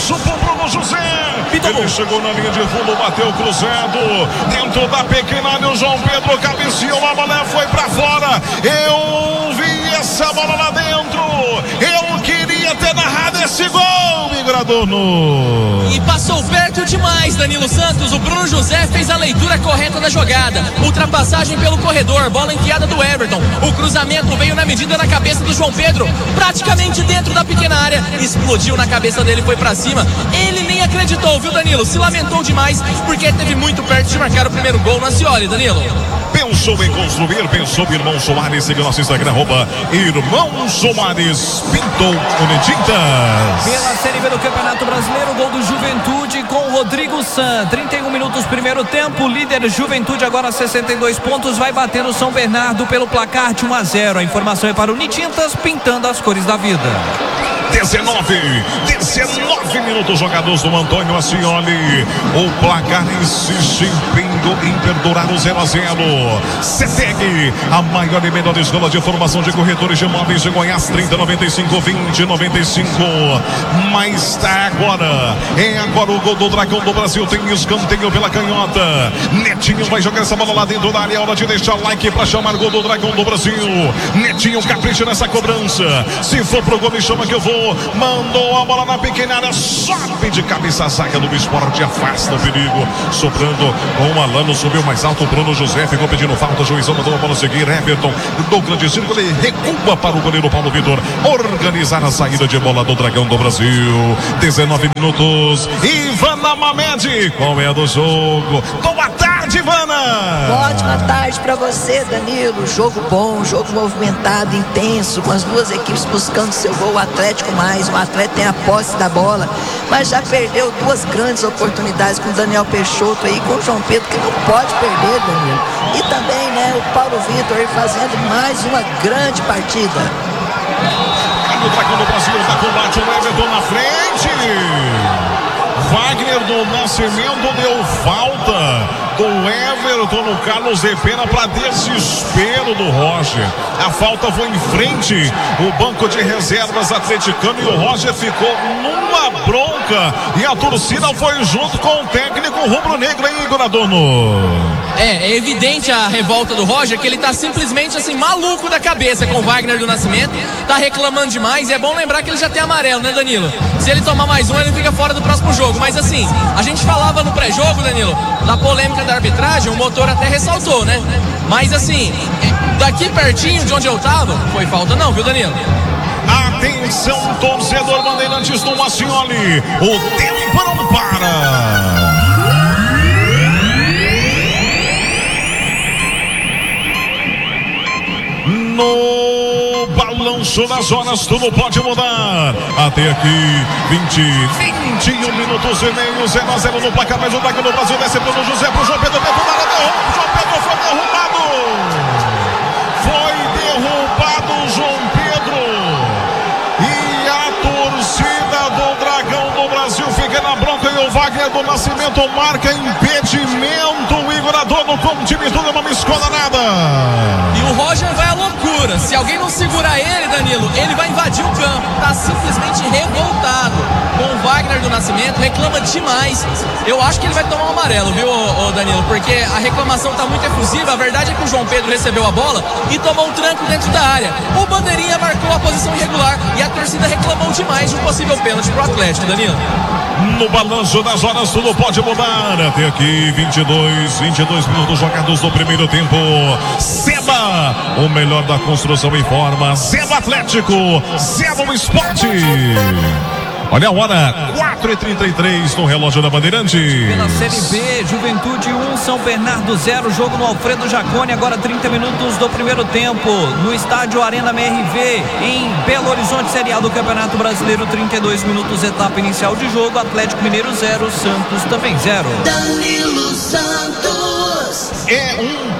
avanço pro Bruno José. Ele chegou na linha de fundo, bateu cruzado dentro da pequena área. O João Pedro cabeceou, a bola foi pra fora. Eu vi essa bola lá dentro. Eu queria ter narrado esse gol, Migradorno. E passou perto demais, Danilo Santos. O Bruno José fez a leitura correta da jogada. Ultrapassagem pelo corredor, bola enfiada do Everton. O cruzamento veio na medida na cabeça do João Pedro, praticamente dentro da pequena área. Explodiu na cabeça dele, foi pra cima. Ele nem acreditou, viu, Danilo? Se lamentou demais porque esteve muito perto de marcar o primeiro gol na Scioli, Danilo. Pensou em construir, pensou em Irmão Soares. Siga nosso Instagram, Irmão Soares Pintou Unitintas. Pela Série B do Campeonato Brasileiro, gol do Juventude com Rodrigo San. 31 minutos primeiro tempo, líder Juventude agora 62 pontos, vai bater o São Bernardo pelo placar de 1-0. A informação é para o Unitintas, pintando as cores da vida. 19 minutos jogados do Antônio Ascioli. O placar insiste em perdurar o 0-0. CETEC, a maior e menor escola de formação de corretores de imóveis de Goiás, 3095-2095. Mas tá agora. É agora o gol do Dragão do Brasil. Tem escanteio pela canhota. Netinho vai jogar essa bola lá dentro da área. Hora de deixar like pra chamar gol do Dragão do Brasil. Netinho capricha nessa cobrança. Se for pro gol, me chama que eu vou. Mandou a bola na pequena área, sobe de cabeça a zaga do Sport, afasta o perigo, sobrando com o Alano, subiu mais alto, o Bruno José ficou pedindo falta, o juizão mandou a bola seguir, Everton, Douglas de círculo, ele recua para o goleiro Paulo Vitor, organizar a saída de bola do Dragão do Brasil. 19 minutos, Ivana Mamed, qual é a do jogo? Boa tarde, Ivana! Ótima tarde para você, Danilo. Jogo bom, jogo movimentado, intenso, com as duas equipes buscando seu gol. O Atlético mais, o Atlético tem a posse da bola, mas já perdeu duas grandes oportunidades com o Daniel Peixoto aí, com o João Pedro, que não pode perder, Danilo. E também, né, o Paulo Vitor aí fazendo mais uma grande partida. O Dragão do Brasil tá combate, o Everton na frente. Wagner do Nascimento deu falta do Everton no Carlos de Pena para desespero do Roger. A falta foi em frente o banco de reservas atleticano e o Roger ficou numa bronca e a torcida foi junto com o técnico rubro-negro aí, Igor Adorno. É evidente a revolta do Roger, que ele tá simplesmente assim, maluco da cabeça com o Wagner do Nascimento, tá reclamando demais, e é bom lembrar que ele já tem amarelo, né, Danilo? Se ele tomar mais um, ele fica fora do próximo jogo, mas assim, a gente falava no pré-jogo, Danilo, da polêmica da arbitragem, o motor até ressaltou, né? Mas assim, daqui pertinho de onde eu tava, foi falta não, viu, Danilo? Atenção, torcedor Bandeirantes do Ascioli, o tempo não para. No balanço das horas, tudo pode mudar. Até aqui, 21 minutos e meio, 0-0 no placar, mas o Dragão do Brasil desce pro José, pro João Pedro, dentro da área, João Pedro foi derrubado. Foi derrubado o João Pedro. E a torcida do Dragão do Brasil fica na bronca e o Wagner do Nascimento marca impedimento. O Igor Adorno com o time tudo não me esconda nada. E o Roger vai à loucura. Se alguém não segurar ele, Danilo, ele vai invadir o campo. Tá simplesmente revoltado com o Wagner do Nascimento, reclama demais. Eu acho que ele vai tomar um amarelo, viu, Danilo? Porque a reclamação tá muito efusiva. A verdade é que o João Pedro recebeu a bola e tomou um tranco dentro da área. O bandeirinha marcou a posição irregular e a torcida reclamou demais de um possível pênalti pro Atlético, Danilo. No balanço das horas, tudo pode mudar. Até aqui, 22 minutos jogados no primeiro tempo. Seba, o melhor da construção em forma. Seba Atlético, Seba Esporte. Olha a hora, 4h33 no relógio da Bandeirante. Pela Série B, Juventude 1, São Bernardo 0, jogo no Alfredo Jaconi, agora 30 minutos do primeiro tempo, no estádio Arena MRV, em Belo Horizonte, Série A do Campeonato Brasileiro, 32 minutos, etapa inicial de jogo, Atlético Mineiro 0, Santos também 0. Danilo Santos. É um prazer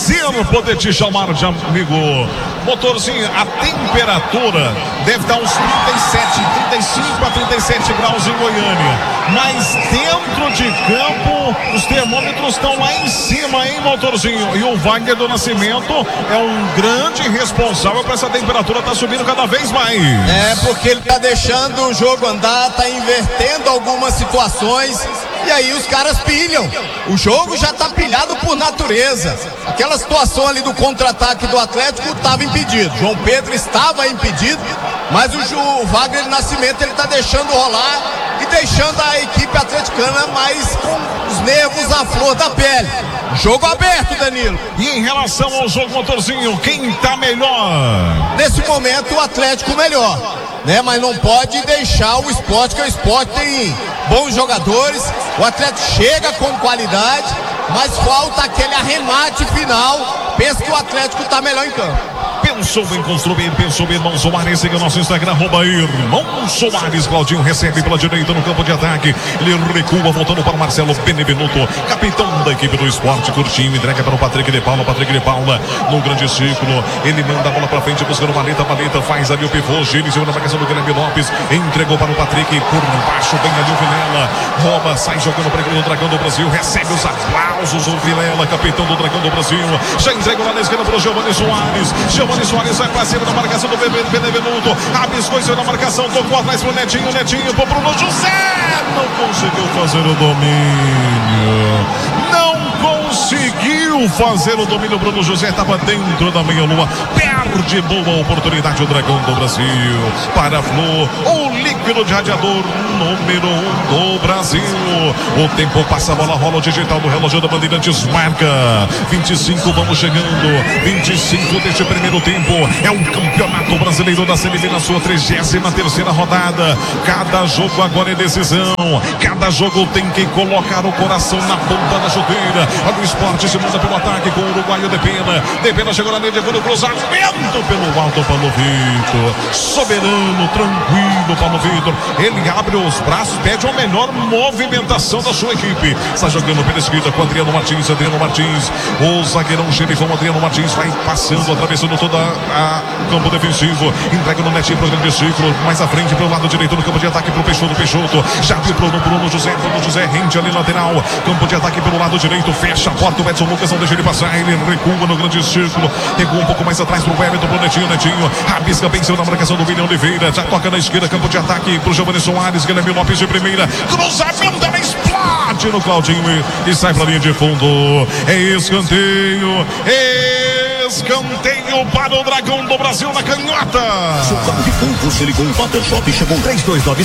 prazer poder te chamar de amigo. Motorzinho, a temperatura deve estar uns 35 a 37 graus em Goiânia, mas dentro de campo os termômetros estão lá em cima, hein, Motorzinho? E o Wagner do Nascimento é um grande responsável para essa temperatura estar subindo cada vez mais. É, porque ele tá deixando o jogo andar, tá invertendo algumas situações, e aí os caras pilham. O jogo já tá pilhado por natureza. Aquela situação ali do contra-ataque do Atlético estava impedido. João Pedro estava impedido, mas o Wagner Nascimento ele tá deixando rolar e deixando a equipe atleticana mais com os nervos à flor da pele. Jogo aberto, Danilo. E em relação ao jogo, Motorzinho, quem tá melhor? Nesse momento o Atlético melhor, né? Mas não pode deixar o Sport, que o Sport tem bons jogadores, o Atlético chega com qualidade, mas falta aquele arremate final. Penso que o Atlético está melhor em campo. Pensou em construir, pensou em Irmão Soares, siga nosso Instagram, Irmão Soares. Claudinho recebe pela direita no campo de ataque, ele recua, voltando para o Marcelo Benevenuto, capitão da equipe do Sport. Curtinho, entrega para o Patrick de Paula no grande círculo, ele manda a bola para frente, buscando Maleta faz ali o pivô, Gil, segura a marcação do Guilherme Lopes, entregou para o Patrick, por baixo, bem ali o Vilela, rouba, sai jogando para a equipe do Dragão do Brasil, recebe os aplausos, o Vilela, capitão do Dragão do Brasil, já entregou lá na esquerda para o Giovanni Soares vai pra cima da marcação do Benevenuto, rabiscou em cima da marcação, tocou atrás pro Netinho pro Bruno José, não conseguiu fazer o domínio, Bruno José estava dentro da meia-lua, perde boa oportunidade o Dragão do Brasil, para Flu, o líquido de radiador número 1 do Brasil. O tempo passa, a bola rola, o digital do relógio da Bandeirantes marca 25, vamos chegando 25 deste primeiro tempo. É um campeonato brasileiro da Série B na sua 33ª rodada. Cada jogo agora é decisão, cada jogo tem que colocar o coração na ponta da chuteira. Olha o Sport, se manda pelo ataque com o uruguaio Depena chegou na linha de fundo, cruzamento pelo alto, Paulo Vitor, soberano, tranquilo, Paulo Vitor, ele abre os braços, pede uma melhor movimentação da sua equipe, está jogando pela esquerda com Adriano Martins, o zagueirão xerifão Adriano Martins vai passando, atravessando todo o campo defensivo, entrega no Netinho pro grande círculo, mais à frente pelo lado direito no campo de ataque pro Peixoto, já viu pro Bruno José rende ali lateral, campo de ataque pelo lado direito, fecha a porta, o Edson Lucas não deixa ele passar, ele recua no grande círculo, recua um pouco mais atrás pro Everton, pro Netinho, rabisca bem cima da marcação do William Oliveira, já toca na esquerda, campo de ataque pro Giovanni Soares, Guilherme Lopes de primeira, cruzamento, ela explode no Claudinho e sai pra linha de fundo, é escanteio para o Dragão do Brasil na canhota. Seu carro de fogo, se ligou em Photoshop, chegou 3295-2525.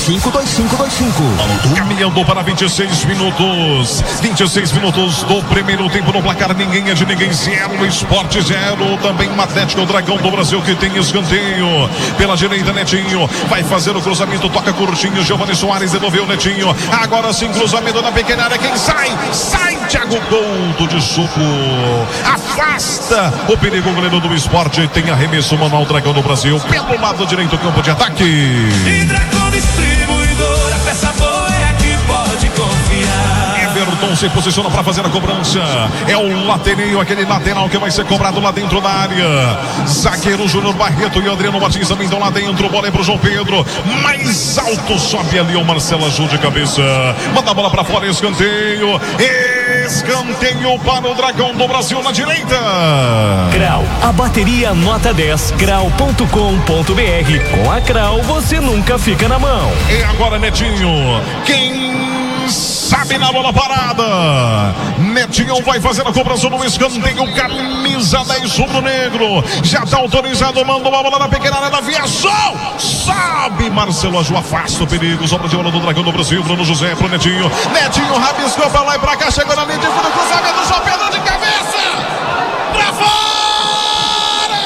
Caminhando para 26 minutos. 26 minutos do primeiro tempo no placar. Ninguém é de ninguém. 0, Sport 0. Também o Atlético, o Dragão do Brasil, que tem escanteio. Pela direita, Netinho vai fazer o cruzamento. Toca curtinho. Giovanni Soares devolveu o Netinho. Agora sim, cruzamento na pequena área. Quem sai? Thiago Couto de suco. Afasta o perigo. O goleiro do Sport tem arremesso manual, Dragão do Brasil pelo lado direito, campo de ataque. E Dragão Distribuidora, peça boa é que pode confiar. Everton se posiciona para fazer a cobrança. É o lateral, aquele lateral que vai ser cobrado lá dentro da área. Zagueiro Júnior Barreto e Adriano Martins também estão lá dentro. Bola é pro João Pedro. Mais alto sobe ali o Marcelo Azul de cabeça. Manda a bola para fora, escanteio. Escanteio para o Dragão do Brasil na direita. Grau, a bateria nota 10, grau.com.br. Com a Grau você nunca fica na mão. E agora, Netinho, quem sabe na bola parada. Netinho vai fazer a cobrança no escanteio, camisa 10 rubro-negro. Já está autorizado, manda uma bola na pequena área da aviação. Sobe Marcelo Aju, afasta o perigo. Sobra de bola do Dragão do Brasil, Bruno José pro Netinho. Netinho rabiscou pra lá e pra cá, chegou na linha de fundo, cruzamento, João Pedro de cabeça. Pra fora!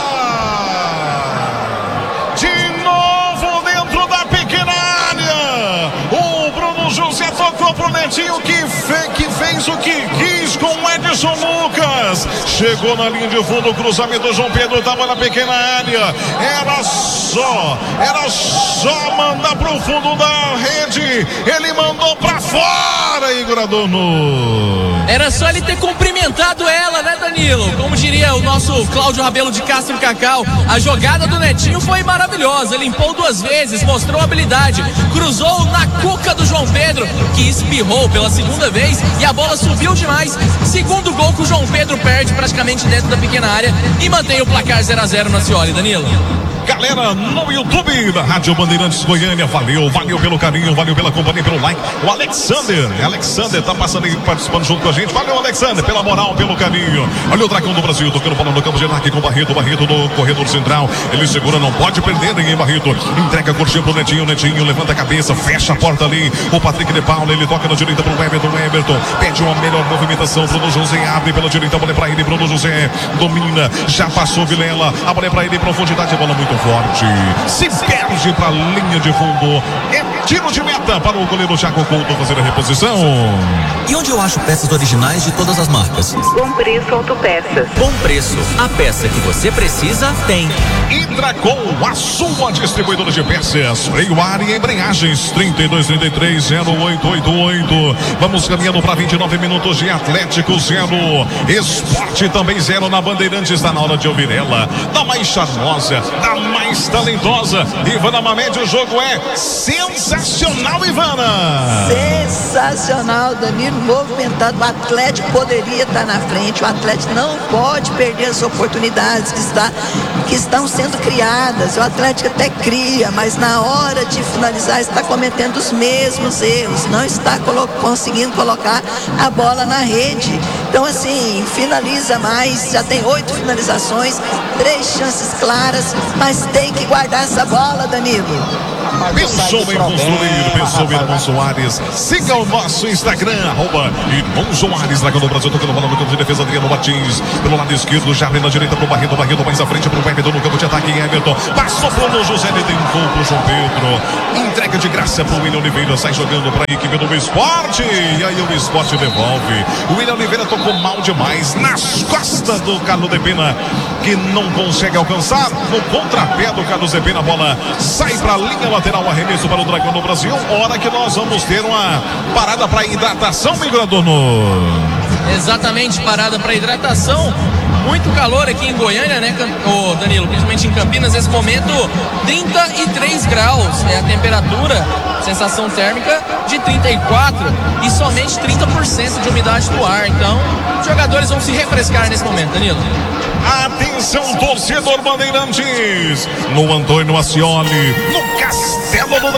De novo dentro da pequena área. O Bruno José tocou pro Netinho, que fez o que quis com o Edson Edson Lucas. Chegou na linha de fundo, o cruzamento. João Pedro estava na pequena área. Era só mandar pro fundo da rede. Ele mandou pra fora, Igor Adorno. Era só ele ter cumprimentado ela, né, Danilo? Como diria o nosso Cláudio Rabelo de Castro Cacau, a jogada do Netinho foi maravilhosa. Limpou 2 vezes, mostrou habilidade, cruzou na cuca do João Pedro, que espirrou pela 2ª vez e a bola subiu demais. Segundo gol que o João Pedro perde praticamente dentro da pequena área e mantém o placar 0-0 na Cioli, Danilo. Galera no YouTube da Rádio Bandeirantes Goiânia, valeu pelo carinho, valeu pela companhia, pelo like. O Alexander tá passando aí, participando junto com a gente. Valeu, Alexander, pela moral, pelo carinho. Olha o Dragão do Brasil, tocando bola no campo de ataque com o Barreto no corredor central. Ele segura, não pode perder ninguém, Barreto. Entrega a coxinha pro Netinho, levanta a cabeça, fecha a porta ali. O Patrick de Paula, ele toca na direita pro Everton, pede uma melhor movimentação. Bruno José abre pela direita, a bola é pra ele, Bruno José domina, já passou Vilela, a bola é pra ele em profundidade, a bola muito forte, se perde pra linha de fundo. É tiro de meta para o goleiro Thiago Couto fazer a reposição. E onde eu acho peças originais de todas as marcas? Bom Preço Autopeças. Bom Preço, a peça que você precisa tem. Hidracol, a sua distribuidora de peças, freio, ar e embreagens. 3233-0888. Vamos caminhando para 29 minutos de Atlético 0, Esporte também 0 na Bandeirantes. Está na hora de ouvir ela, da mais charmosa, da mais talentosa, Ivana Mamed. O jogo é sensacional, Ivana. Sensacional, Danilo, movimentado. O Atlético poderia estar na frente. O Atlético não pode perder as oportunidades que estão sendo criadas. O Atlético até cria, mas na hora de finalizar está cometendo os mesmos erros. Não está conseguindo colocar a bola na rede. Então, assim, finaliza mais. Já tem 8 finalizações, 3 chances claras, mas tem que guardar essa bola, Danilo. Pensou em construir, pensou em Irmão Soares. Siga o nosso Instagram, @Irmão Soares, Dragão do Brasil, tocando bola no campo de defesa, Adriano Martins, pelo lado esquerdo, já abre na direita pro Barreto mais à frente pro Everton, no campo de ataque, Everton, passou pro José, ele tem um gol pro João Pedro, entrega de graça pro William Oliveira, sai jogando pra equipe do Esporte, e aí o Esporte devolve. O William Oliveira tocou mal demais, nas costas do Carlos de Pena, que não consegue alcançar, no contrapé do Carlos de Pena, a bola sai pra linha lateral, arremesso para o Dragão do Brasil. Hora que nós vamos ter uma parada para hidratação, migrador. Exatamente, parada para hidratação. Muito calor aqui em Goiânia, né, Danilo? Principalmente em Campinas, nesse momento 33 graus é a temperatura, sensação térmica de 34 e somente 30% de umidade do ar. Então, os jogadores vão se refrescar nesse momento, Danilo. Atenção, torcedor Bandeirantes, no Antônio Ascioli, no Castelo do